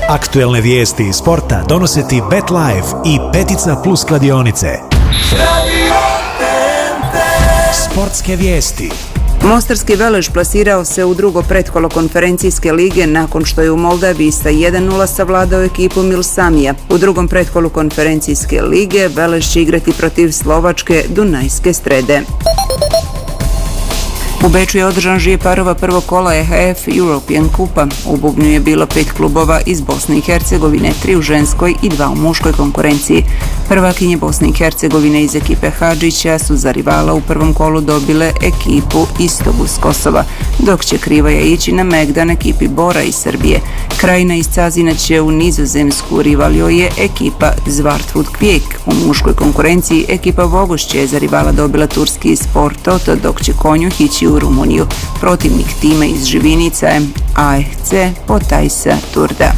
Aktuelne vijesti iz sporta donose ti BetLife i Petica Plus kladionice. Sportske vijesti. Mostarski Velež plasirao se u drugo pretkolo konferencijske lige nakon što je u Moldaviji sa 1:0 savladao ekipu Milsamija. U drugom pretkolu konferencijske lige Velež će igrati protiv slovačke Dunajske Strede. U Beču je održan žije parova prvog kola EHF European Kupa. U bubnju je bilo 5 klubova iz Bosne i Hercegovine, 3 u ženskoj i 2 u muškoj konkurenciji. Prvakinje Bosne i Hercegovine iz ekipe Hadžića su za rivala u prvom kolu dobile ekipu Istogu s Kosova, dok će Krivaja ići na Megdan ekipi Bora iz Srbije. Krajina iz Cazina će u Nizozemsku, rivalio je ekipa Zvartfut Kvijek. U muškoj konkurenciji ekipa Vogošće je za rivala dobila turski Sport Toto, dok će Konjuh ići u Rumuniju. Protivnik tima iz Živinica je AFC Potajsa Turda.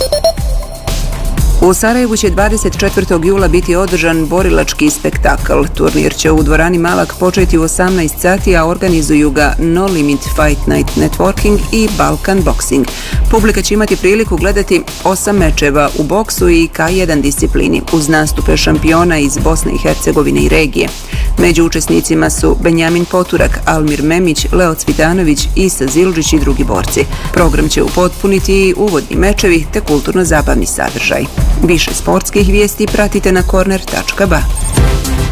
U Sarajevu će 24. jula biti održan borilački spektakl. Turnir će u dvorani Malak početi u 18 sati, a organizuju ga No Limit Fight Night Networking i Balkan Boxing. Publika će imati priliku gledati 8 mečeva u boksu i K1 disciplini, uz nastupe šampiona iz Bosne i Hercegovine i regije. Među učesnicima su Benjamin Poturak, Almir Memić, Leo Cvitanović, Isa Zildžić i drugi borci. Program će upotpuniti i uvodni mečevi te kulturno-zabavni sadržaj. Više sportskih vijesti pratite na corner.ba.